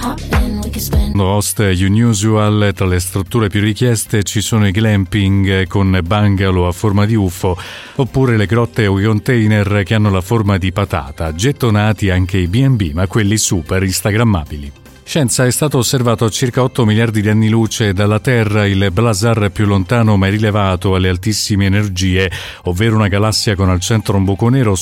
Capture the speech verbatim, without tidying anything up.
Host unusual, tra le strutture più richieste ci sono i glamping con bungalow a forma di U F O oppure le grotte o i container che hanno la forma di patata, gettonati anche i B and B ma quelli super instagrammabili. Scienza: è stato osservato a circa otto miliardi di anni luce dalla Terra il blazar più lontano mai rilevato alle altissime energie, ovvero una galassia con al centro un buco nero